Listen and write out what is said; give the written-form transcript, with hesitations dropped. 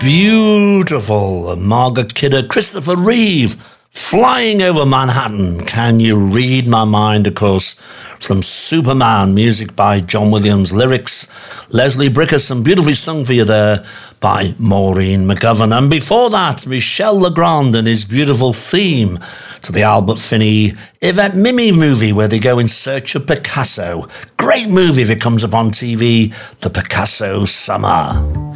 beautiful Margaret Kidder, Christopher Reeve, Flying Over Manhattan. Can You Read My Mind, of course, from Superman, music by John Williams, lyrics Leslie Brickerson, beautifully sung for you there by Maureen McGovern. And before that, Michel Legrand and his beautiful theme to the Albert Finney Yvette Mimi movie where they go in search of Picasso. Great movie if it comes up on TV, The Picasso Summer.